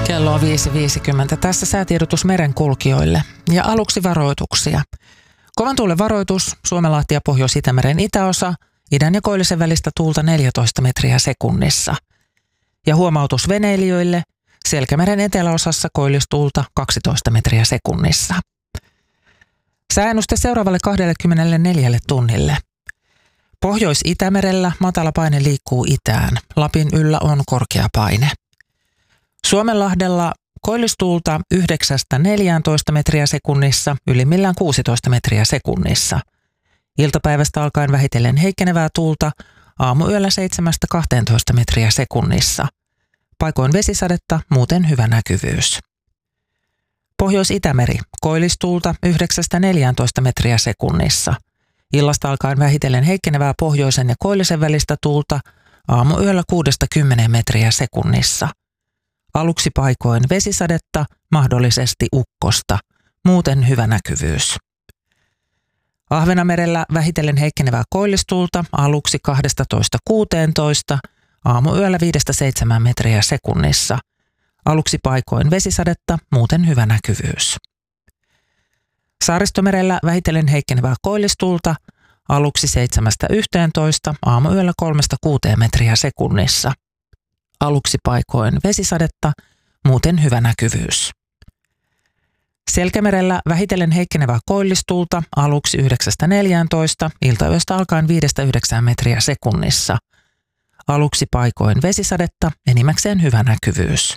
Kello on 5.50. Tässä säätiedotus merenkulkijoille. Ja aluksi varoituksia. Kovan tuulen varoitus, Suomenlahti ja Pohjois-Itämeren itäosa, idän ja koillisen välistä tuulta 14 metriä sekunnissa. Ja huomautus veneilijöille, Selkämeren eteläosassa koillistuulta 12 metriä sekunnissa. Sääennuste seuraavalle 24 tunnille. Pohjois-Itämerellä matala paine liikkuu itään. Lapin yllä on korkea paine. Suomenlahdella koillistuulta 9–14 metriä sekunnissa, ylimmillään 16 metriä sekunnissa. Iltapäivästä alkaen vähitellen heikkenevää tuulta, aamuyöllä 7–12 metriä sekunnissa. Paikoin vesisadetta, muuten hyvä näkyvyys. Pohjois-Itämeri, koillistuulta 9–14 metriä sekunnissa. Illasta alkaen vähitellen heikkenevää pohjoisen ja koillisen välistä tuulta, aamuyöllä 6–10 metriä sekunnissa. Aluksi paikoin vesisadetta, mahdollisesti ukkosta, muuten hyvä näkyvyys. Ahvenamerellä vähitellen heikkenevää koillistuulta, aluksi 12–16, aamuyöllä 5–7 metriä sekunnissa. Aluksi paikoin vesisadetta, muuten hyvä näkyvyys. Saaristomerellä vähitellen heikkenevää koillistuulta, aluksi 7–11, aamuyöllä 3–6 metriä sekunnissa. Aluksi paikoin vesisadetta, muuten hyvä näkyvyys. Selkämerellä vähitellen heikkenevää koillistuulta, aluksi 9–14, iltayöstä alkaen 5–9 metriä sekunnissa. Aluksi paikoin vesisadetta, enimmäkseen hyvä näkyvyys.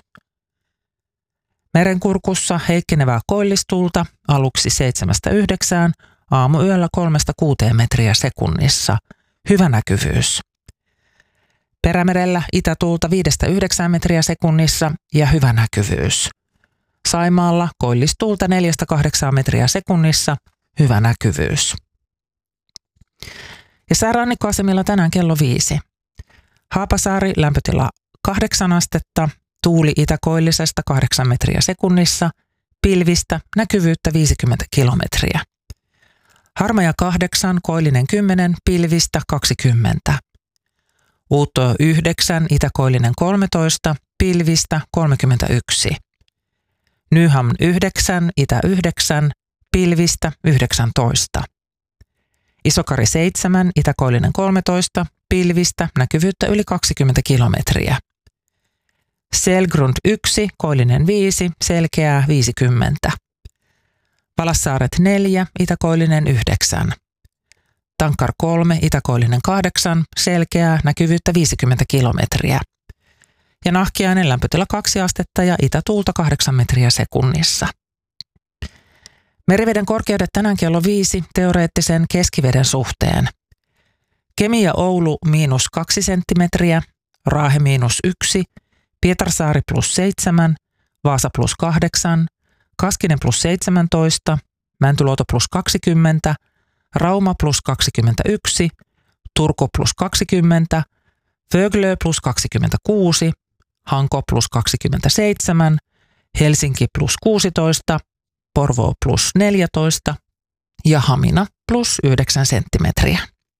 Merenkurkussa heikkenevää koillistuulta, aluksi 7–9, aamuyöllä 3–6 metriä sekunnissa. Hyvä näkyvyys. Perämerellä itätuulta 5–9 metriä sekunnissa ja hyvä näkyvyys. Saimaalla koillistuulta 4–8 metriä sekunnissa, hyvä näkyvyys. Ja säärannikkoasemilla tänään kello 5. Haapasaari lämpötila 8 astetta, tuuli itäkoillisesta 8 metriä sekunnissa, pilvistä, näkyvyyttä 50 kilometriä. Harmaja 8, koillinen 10, pilvistä 20. Uuttojo 9, itäkoillinen 13, pilvistä 31. Nyhamn 9, itä 9, pilvistä 19. Isokari 7, itäkoillinen 13, pilvistä, näkyvyyttä yli 20 kilometriä. Selgrund 1, koillinen 5, selkeää 50. Palassaaret 4, itäkoillinen 9. Tankkar 3, itäkoillinen 8, selkeää, näkyvyyttä 50 kilometriä. Ja Nahkiainen lämpötila 2 astetta ja itätuulta 8 metriä sekunnissa. Meriveden korkeudet tänään kello 5 teoreettisen keskiveden suhteen. Kemi ja Oulu -2 senttimetriä, Raahe -1, Pietarsaari +7, Vaasa +8, Kaskinen +17, Mäntyluoto +20, Rauma +21, Turku +20, Föglö +26, Hanko +27, Helsinki +16, Porvoo +14 ja Hamina +9 senttimetriä.